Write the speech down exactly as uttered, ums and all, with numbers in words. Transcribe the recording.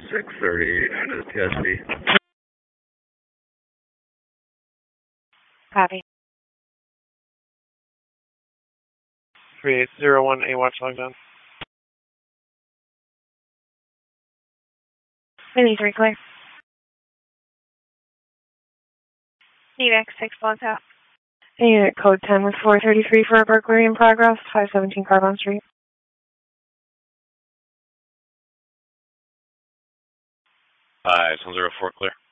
six thirty-eight to T S B. Copy. three eight zero one, A watch logged on. Mini three clear. Evac six blows out. Unit code ten with four thirty-three for a burglary in progress, five seventeen Carbon Street. five seven zero four clear.